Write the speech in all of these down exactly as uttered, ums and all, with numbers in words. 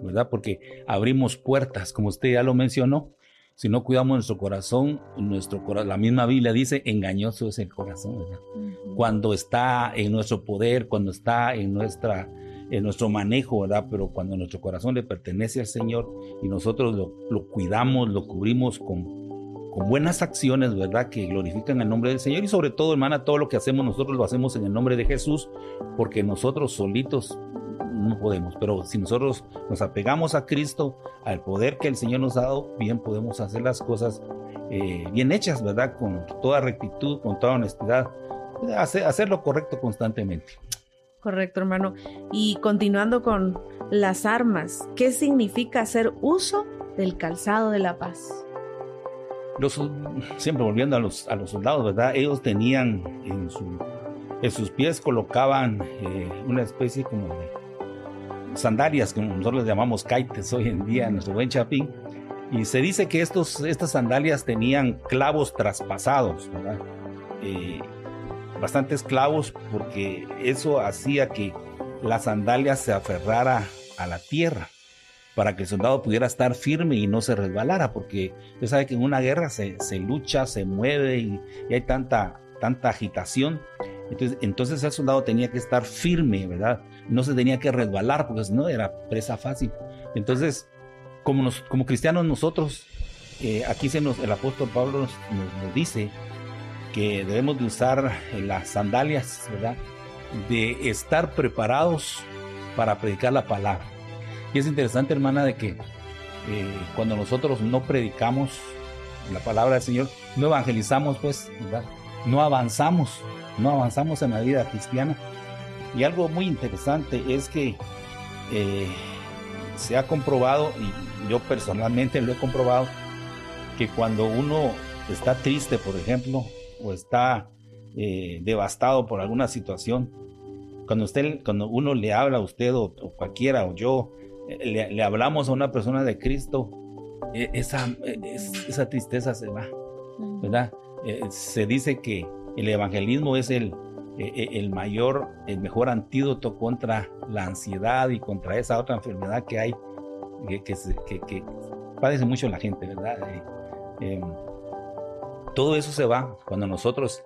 ¿verdad? Porque abrimos puertas, como usted ya lo mencionó. Si no cuidamos nuestro corazón, nuestro cora- la misma Biblia dice, engañoso es el corazón, ¿verdad? Uh-huh. Cuando está en nuestro poder, cuando está en, nuestra, en nuestro manejo, ¿verdad? Pero cuando nuestro corazón le pertenece al Señor y nosotros lo, lo cuidamos, lo cubrimos con, con buenas acciones, ¿verdad? Que glorifican el nombre del Señor. Y sobre todo, hermana, todo lo que hacemos nosotros lo hacemos en el nombre de Jesús, porque nosotros solitos no podemos, pero si nosotros nos apegamos a Cristo, al poder que el Señor nos ha dado, bien podemos hacer las cosas eh, bien hechas, ¿verdad? Con toda rectitud, con toda honestidad, hacer, hacer lo correcto constantemente. Correcto, hermano. Y continuando con las armas, ¿qué significa hacer uso del calzado de la paz? Los, siempre volviendo a los, a los soldados, ¿verdad? Ellos tenían en, su, en sus pies colocaban eh, una especie como de sandalias, como nosotros les llamamos caites hoy en día en nuestro buen Chapín, y se dice que estos, estas sandalias tenían clavos traspasados, ¿verdad? Eh, bastantes clavos, porque eso hacía que la sandalia se aferrara a la tierra para que el soldado pudiera estar firme y no se resbalara, porque usted sabe que en una guerra se, se lucha, se mueve y, y hay tanta, tanta agitación. Entonces, entonces el soldado tenía que estar firme, ¿verdad? No se tenía que resbalar, porque si no era presa fácil. Entonces, como, nos, como cristianos nosotros, eh, aquí se nos, el apóstol Pablo nos, nos, nos dice que debemos de usar las sandalias, ¿verdad? De estar preparados para predicar la palabra. Y es interesante, hermana, de que eh, cuando nosotros no predicamos la palabra del Señor, no evangelizamos, pues, ¿verdad? No avanzamos. No avanzamos en la vida cristiana. Y algo muy interesante es que eh, se ha comprobado, y yo personalmente lo he comprobado, que cuando uno está triste, por ejemplo, o está eh, devastado por alguna situación, cuando, usted, cuando uno le habla a usted o, o cualquiera o yo, eh, le, le hablamos a una persona de Cristo, eh, esa, eh, es, esa tristeza se va, ¿verdad? Eh, se dice que el evangelismo es el, el mayor, el mejor antídoto contra la ansiedad y contra esa otra enfermedad que hay, que, que, que, que padece mucho la gente, ¿verdad? Eh, eh, todo eso se va cuando nosotros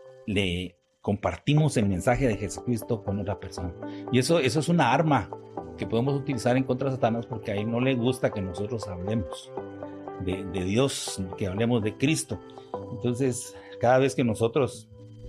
le compartimos el mensaje de Jesucristo con otra persona. Y eso, eso es una arma que podemos utilizar en contra de Satanás, porque a él no le gusta que nosotros hablemos de, de Dios, que hablemos de Cristo. Entonces, cada vez que nosotros,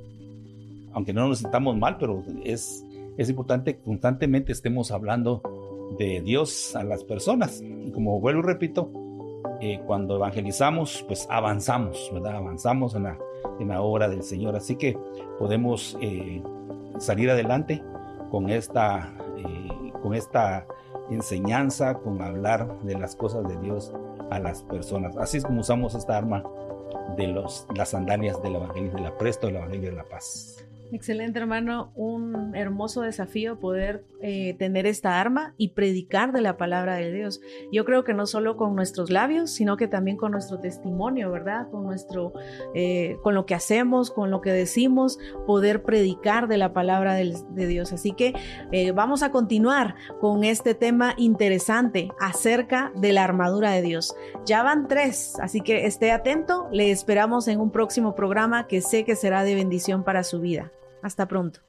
aunque no nos sintamos mal, pero es, es importante que constantemente estemos hablando de Dios a las personas. Y como vuelvo y repito, eh, cuando evangelizamos, pues avanzamos, ¿verdad? Avanzamos en la, en la obra del Señor. Así que podemos eh, salir adelante con esta, eh, con esta enseñanza, con hablar de las cosas de Dios a las personas. Así es como usamos esta arma de los, las sandalias del Evangelio de la Presto, del Evangelio de la Paz. Excelente, hermano, un hermoso desafío poder eh, tener esta arma y predicar de la palabra de Dios. Yo creo que no solo con nuestros labios, sino que también con nuestro testimonio, ¿verdad? Con nuestro, eh, con lo que hacemos, con lo que decimos, poder predicar de la palabra de, de Dios. Así que eh, vamos a continuar con este tema interesante acerca de la armadura de Dios. Ya van tres, así que esté atento. Le esperamos en un próximo programa que sé que será de bendición para su vida. Hasta pronto.